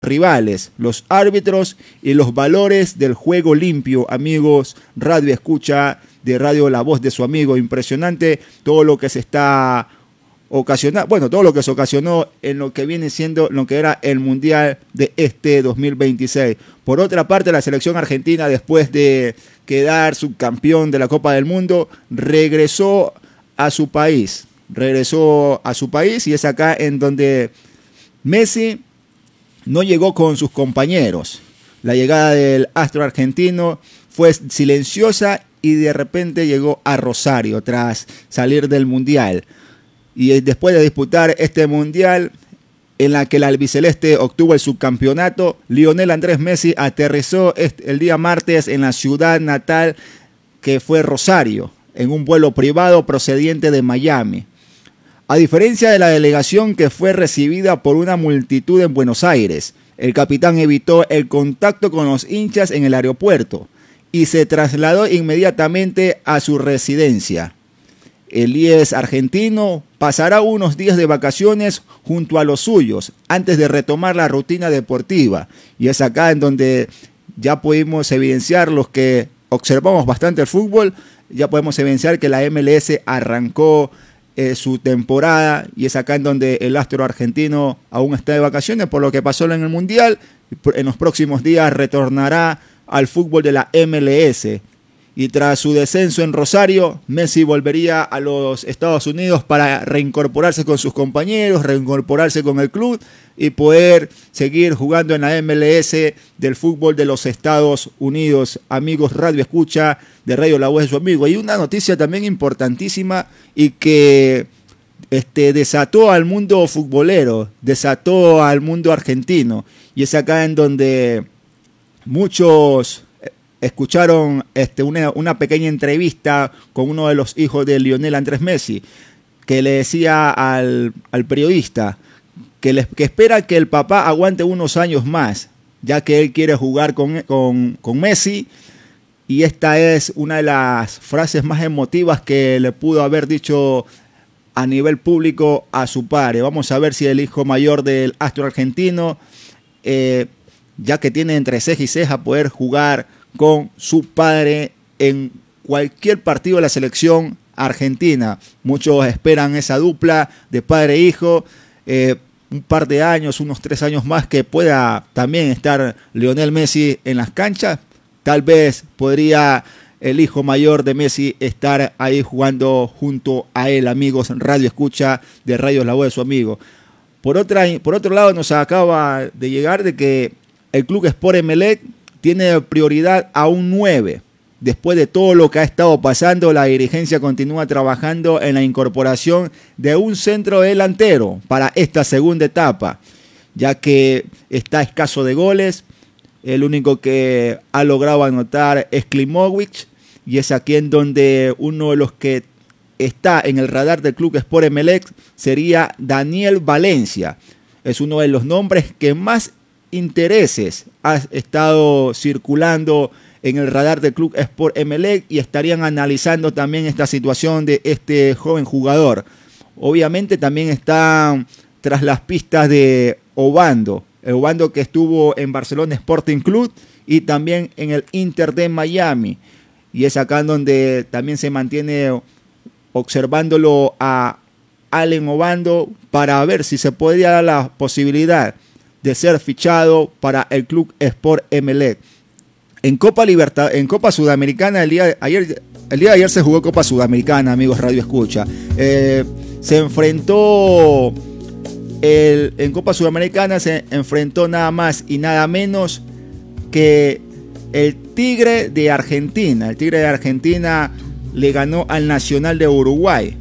rivales, los árbitros y los valores del juego limpio. Amigos, Radio Escucha de Radio La Voz de su amigo. Impresionante todo lo que se está ocasionando, bueno, todo lo que se ocasionó en lo que viene siendo lo que era el Mundial de este 2026. Por otra parte, la selección argentina, después de quedar subcampeón de la Copa del Mundo, regresó a su país y es acá en donde Messi no llegó con sus compañeros. La llegada del astro argentino fue silenciosa y de repente llegó a Rosario tras salir del Mundial. Y después de disputar este Mundial en la que el albiceleste obtuvo el subcampeonato, Lionel Andrés Messi aterrizó el día martes en la ciudad natal, que fue Rosario, en un vuelo privado procediente de Miami. A diferencia de la delegación que fue recibida por una multitud en Buenos Aires, el capitán evitó el contacto con los hinchas en el aeropuerto y se trasladó inmediatamente a su residencia. El 10 argentino pasará unos días de vacaciones junto a los suyos antes de retomar la rutina deportiva. Y es acá en donde ya pudimos evidenciar, los que observamos bastante el fútbol, ya podemos evidenciar que la MLS arrancó su temporada, y es acá en donde el astro argentino aún está de vacaciones por lo que pasó en el Mundial. En los próximos días retornará al fútbol de la MLS. Y tras su descenso en Rosario, Messi volvería a los Estados Unidos para reincorporarse con sus compañeros, reincorporarse con el club y poder seguir jugando en la MLS del fútbol de los Estados Unidos. Amigos, Radio Escucha de Radio La Voz de su amigo. Hay una noticia también importantísima y que desató al mundo futbolero, desató al mundo argentino. Y es acá en donde muchos escucharon una pequeña entrevista con uno de los hijos de Lionel Andrés Messi, que le decía al periodista que espera que el papá aguante unos años más, ya que él quiere jugar con Messi. Y esta es una de las frases más emotivas que le pudo haber dicho a nivel público a su padre. Vamos a ver si el hijo mayor del astro argentino, ya que tiene entre ceja y ceja, poder jugar con su padre en cualquier partido de la selección argentina. Muchos esperan esa dupla de padre e hijo, un par de años, unos 3 años más, que pueda también estar Lionel Messi en las canchas. Tal vez podría el hijo mayor de Messi estar ahí jugando junto a él. Amigos, Radio Escucha de Radio La Voz de su amigo. Por otro lado, nos acaba de llegar de que el Club Sport Emelec tiene prioridad a un 9. Después de todo lo que ha estado pasando, la dirigencia continúa trabajando en la incorporación de un centro delantero para esta segunda etapa, ya que está escaso de goles. El único que ha logrado anotar es Klimovic, y es aquí en donde uno de los que está en el radar del Club Sport Emelec sería Daniel Valencia. Es uno de los nombres que más intereses ha estado circulando en el radar del Club Sport Emelec, y estarían analizando también esta situación de este joven jugador. Obviamente también están tras las pistas de Obando, el Obando que estuvo en Barcelona Sporting Club y también en el Inter de Miami, y es acá donde también se mantiene observándolo a Allen Obando para ver si se podría dar la posibilidad de ser fichado para el Club Sport Emelec. En Copa Sudamericana, el día de ayer se jugó Copa Sudamericana, amigos Radio Escucha. Se enfrentó en Copa Sudamericana se enfrentó nada más y nada menos que el Tigre de Argentina. El Tigre de Argentina le ganó al Nacional de Uruguay.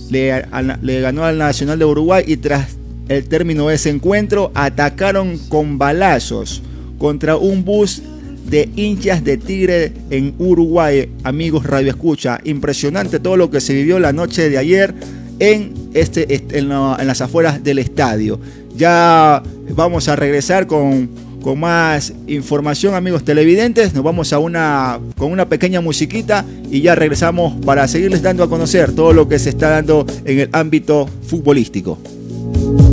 Le ganó al Nacional de Uruguay, y tras el término de ese encuentro atacaron con balazos contra un bus de hinchas de Tigre en Uruguay. Amigos Radio Escucha, impresionante todo lo que se vivió la noche de ayer en las afueras del estadio. Ya vamos a regresar con más información, amigos televidentes. Nos vamos con una pequeña musiquita y ya regresamos para seguirles dando a conocer todo lo que se está dando en el ámbito futbolístico.